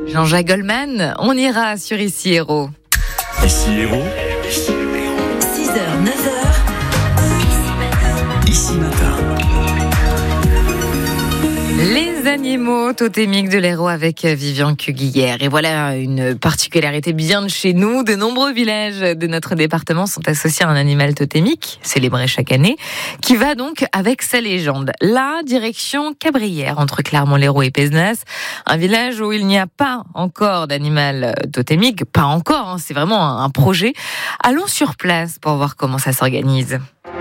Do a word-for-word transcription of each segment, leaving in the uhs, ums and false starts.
Jean-Jacques Goldman, on ira sur Ici Héros. Ici Héros. six heures, neuf heures. Ici Matin. Les animaux totémiques de l'Hérault avec Vivian Cuguière. Et voilà une particularité bien de chez nous. De nombreux villages de notre département sont associés à un animal totémique, célébré chaque année, qui va donc avec sa légende. La direction Cabrières, entre Clermont-Lérault et Pézenas. Un village où il n'y a pas encore d'animal totémique. Pas encore, hein, c'est vraiment un projet. Allons sur place pour voir comment ça s'organise.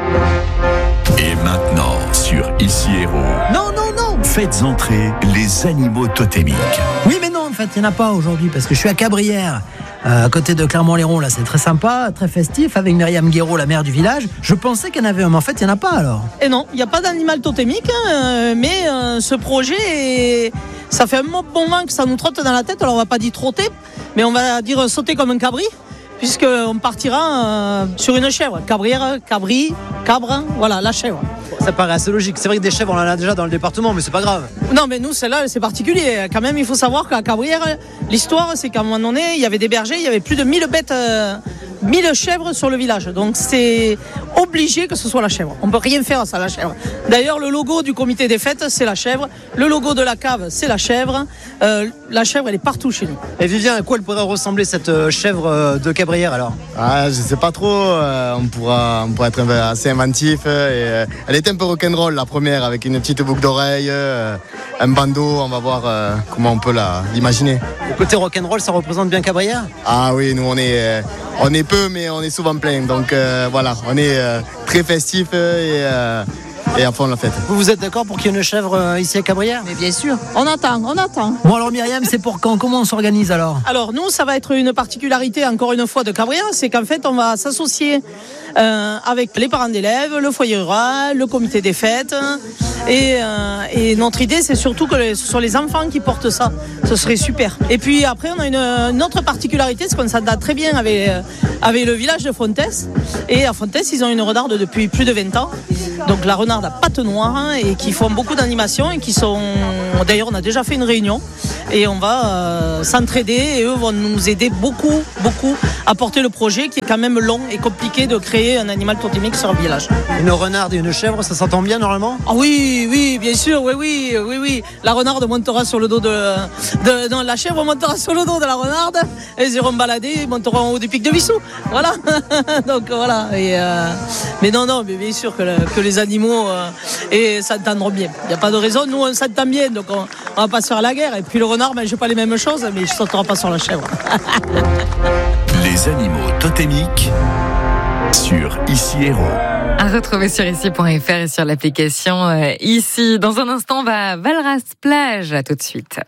Et maintenant, sur Ici Héros. Non, non, non. Faites entrer les animaux totémiques. Oui, mais non, en fait, il n'y en a pas aujourd'hui parce que je suis à Cabrières, euh, à côté de Clermont-Lérault. Là, c'est très sympa, très festif, avec Myriam Guéraud, la mère du village. Je pensais qu'il y en avait un, mais en fait, il n'y en a pas alors. Et non, il n'y a pas d'animal totémique, hein, mais euh, ce projet, est... ça fait un bon moment que ça nous trotte dans la tête. Alors, on ne va pas dire trotter, mais on va dire sauter comme un cabri, puisqu'on partira euh, sur une chèvre. Cabrières, cabri, cabre, voilà, la chèvre. Ça paraît assez logique. C'est vrai que des chèvres, on en a déjà dans le département, mais c'est pas grave. Non, mais nous, celle-là, c'est particulier. Quand même, il faut savoir qu'à Cabrières, l'histoire, c'est qu'à un moment donné, il y avait des bergers, il y avait plus de mille bêtes, euh, mille chèvres sur le village. Donc, c'est obligé que ce soit la chèvre. On peut rien faire sans la chèvre. D'ailleurs, le logo du comité des fêtes, c'est la chèvre. Le logo de la cave, c'est la chèvre. Euh, la chèvre, elle est partout chez nous. Et Vivien, à quoi elle pourrait ressembler cette chèvre de Cabrières alors? Ah, je sais pas trop. Euh, on pourra, on pourra être assez inventif. Et, euh, elle était un peu rock'n'roll la première, avec une petite boucle d'oreille, euh, un bandeau. On va voir euh, comment on peut la, l'imaginer. Le côté rock'n'roll, ça représente bien Cabrières? Ah oui, nous on est, euh, on est peu, mais on est souvent plein. Donc euh, voilà, on est euh, très festif et, euh, et à fond la fête. Vous, vous êtes d'accord pour qu'il y ait une chèvre euh, ici à Cabrières? Mais bien sûr, on attend, on attend. Bon, alors Myriam, c'est pour quand? Comment on s'organise alors? Alors, nous, ça va être une particularité, encore une fois, de Cabrières, c'est qu'en fait, on va s'associer euh, avec les parents d'élèves, le foyer rural, le comité des fêtes. Et, euh, et notre idée, c'est surtout que les, ce sont les enfants qui portent ça. Ce serait super. Et puis après, on a une, une autre particularité, c'est qu'on s'adapte très bien avec, avec le village de Fontès. Et à Fontès, ils ont une renarde depuis plus de vingt ans. Donc la renarde à pattes noires, hein, et qui font beaucoup d'animations et qui sont... D'ailleurs, on a déjà fait une réunion et on va euh, s'entraider et eux vont nous aider beaucoup, beaucoup à porter le projet qui est quand même long et compliqué de créer un animal totémique sur un village. Une renarde et une chèvre, ça s'entend bien normalement? Ah oui, oui, bien sûr, oui, oui, oui, oui. La renarde montera sur le dos de... de non, la chèvre montera sur le dos de la renarde, elles iront balader, ils monteront en haut du pic de Vissou. Voilà. Donc voilà. Et, euh... Mais non, non, mais bien sûr que, le, que les animaux euh, et s'entendront bien. Il n'y a pas de raison, nous on s'entend bien, donc on, on va pas se faire la guerre. Et puis le renard, ben, je n'ai pas les mêmes choses, mais je ne sautera pas sur la chèvre. Les animaux totémiques sur Ici Héros. À retrouver sur ici point f r et sur l'application euh, Ici. Dans un instant, on va à Valras-Plage. À tout de suite.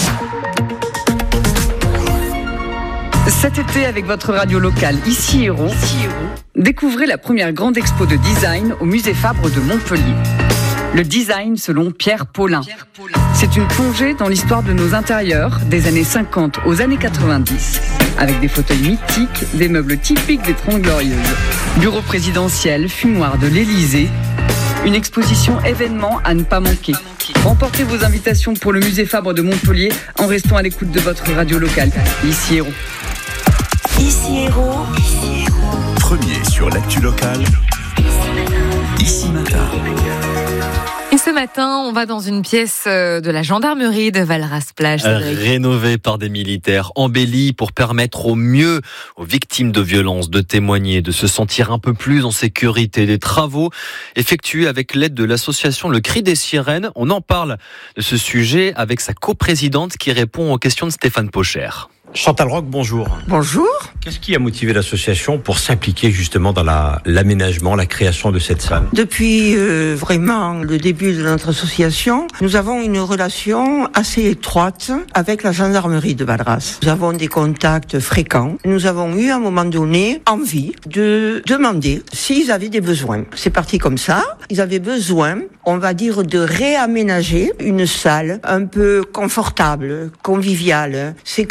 Cet été, avec votre radio locale Ici Héros, découvrez la première grande expo de design au musée Fabre de Montpellier. Le design selon Pierre Paulin. C'est une plongée dans l'histoire de nos intérieurs, des années cinquante aux années quatre-vingt-dix, avec des fauteuils mythiques, des meubles typiques des Trente Glorieuses, bureau présidentiel, fumoir de l'Élysée. Une exposition événement à ne pas manquer. Remportez vos invitations pour le musée Fabre de Montpellier en restant à l'écoute de votre radio locale. Ici Héros. Ici Héros. Premier sur l'actu locale. Ici Matin. Et ce matin, on va dans une pièce de la gendarmerie de Valras-Plage. Rénovée par des militaires, embellie pour permettre au mieux aux victimes de violences de témoigner, de se sentir un peu plus en sécurité. Des travaux effectués avec l'aide de l'association Le Cri des Sirènes. On en parle de ce sujet avec sa coprésidente qui répond aux questions de Stéphane Pocher. Chantal Roch, bonjour. Bonjour. Qu'est-ce qui a motivé l'association pour s'impliquer justement dans la, l'aménagement, la création de cette salle? Depuis euh, vraiment le début de notre association, nous avons une relation assez étroite avec la gendarmerie de Valras. Nous avons des contacts fréquents. Nous avons eu à un moment donné envie de demander s'ils avaient des besoins. C'est parti comme ça. Ils avaient besoin, on va dire, de réaménager une salle un peu confortable, conviviale, sécurisante,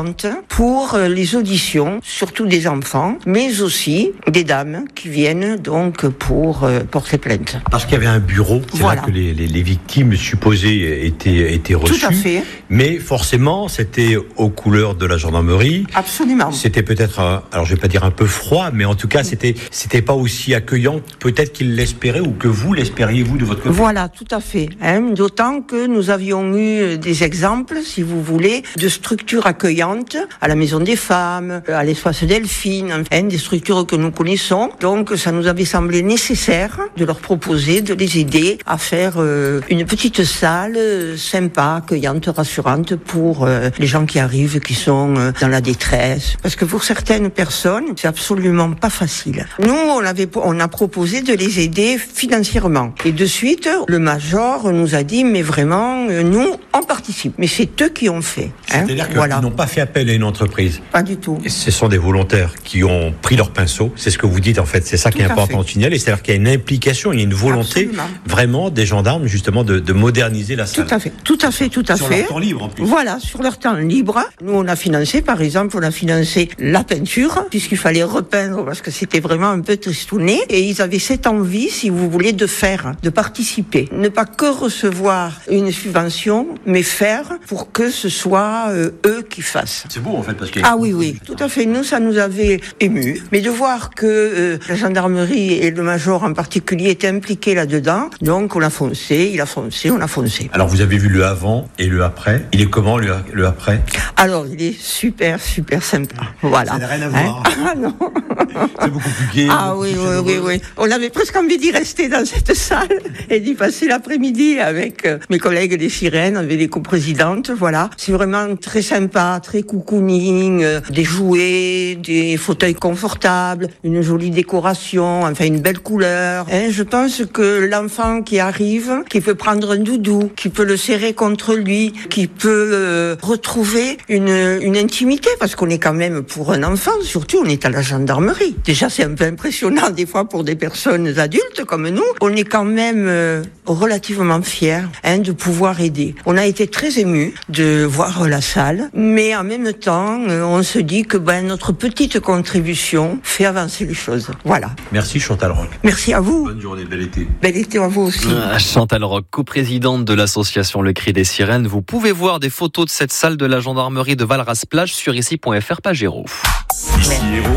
accueillante pour les auditions, surtout des enfants, mais aussi des dames qui viennent donc pour euh, porter plainte. Parce qu'il y avait un bureau, c'est voilà. là que les, les, les victimes supposées étaient, étaient reçues. Tout à fait. Mais forcément, c'était aux couleurs de la gendarmerie. Absolument. C'était peut-être, un, alors je vais pas dire un peu froid, mais en tout cas, c'était, c'était pas aussi accueillant peut-être qu'ils l'espéraient ou que vous l'espériez vous de votre côté. Voilà, tout à fait. Hein, d'autant que nous avions eu des exemples, si vous voulez, de structures accueillantes à la Maison des Femmes, à l'Espace Delphine, enfin, des structures que nous connaissons. Donc, ça nous avait semblé nécessaire de leur proposer, de les aider à faire euh, une petite salle euh, sympa, accueillante, rassurante pour euh, les gens qui arrivent, qui sont euh, dans la détresse. Parce que pour certaines personnes, c'est absolument pas facile. Nous, on avait, on a proposé de les aider financièrement. Et de suite, le major nous a dit, mais vraiment, euh, nous, on participe. Mais c'est eux qui ont fait. Hein, C'est-à-dire qu'ils voilà. n'ont pas fait appel à une entreprise. Pas du tout. Et ce sont des volontaires qui ont pris leur pinceau. C'est ce que vous dites en fait. C'est ça Tout qui est à important fait. de signaler. C'est-à-dire qu'il y a une implication, il y a une volonté Absolument. vraiment des gendarmes justement de, de moderniser la salle. Tout à fait, tout à fait, tout à Sur fait. leur temps libre en plus. Voilà, sur leur temps libre. Nous, on a financé, par exemple, on a financé la peinture, puisqu'il fallait repeindre parce que c'était vraiment un peu tristouné. Et ils avaient cette envie, si vous voulez, de faire, de participer. Ne pas que recevoir une subvention, mais faire pour que ce soit euh, eux qui fassent. C'est beau en fait parce que. Ah oui, oui, tout à fait. Nous, ça nous avait émus. Mais de voir que euh, la gendarmerie et le major en particulier étaient impliqués là-dedans, donc on a foncé, il a foncé, on a foncé. Alors vous avez vu le avant et le après. Il est comment le, le après? Alors, il est super, super sympa. Voilà. Ça n'a rien à Hein voir. Ah non. C'est beaucoup plus gai. Ah beaucoup oui, plus oui, chaleureux. oui, oui. On avait presque envie d'y rester dans cette salle et d'y passer l'après-midi avec euh, mes collègues des sirènes, avec les coprésidentes, voilà. C'est vraiment très sympa, très cocooning, euh, des jouets, des fauteuils confortables, une jolie décoration, enfin une belle couleur. Hein, je pense que l'enfant qui arrive, qui peut prendre un doudou, qui peut le serrer contre lui, qui peut euh, retrouver une, une intimité, parce qu'on est quand même pour un enfant, surtout on est à la gendarmerie. Déjà c'est un peu impressionnant des fois pour des personnes adultes comme nous. On est quand même euh, relativement fiers hein, de pouvoir aider. On a été très émus de voir la salle, mais en même temps euh, on se dit que ben, notre petite contribution fait avancer les choses. Voilà. Merci Chantal Roch. Merci à vous. Bonne journée, bel été. Bel été à vous aussi. Ah, Chantal Roch, coprésidente de l'association Le Cri des Sirènes. Vous pouvez voir des photos de cette salle de la gendarmerie de Valras-Plage sur ici point f r, page Héros. Ici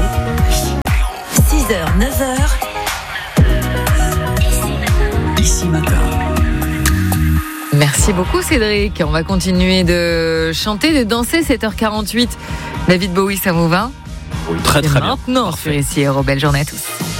Héros. six heures, neuf heures. Ici Matin. Merci beaucoup Cédric. On va continuer de chanter, de danser. sept heures quarante-huit. David Bowie, ça vous va? Oui, très très bien. Maintenant sur Ici Héros. Belle journée à tous.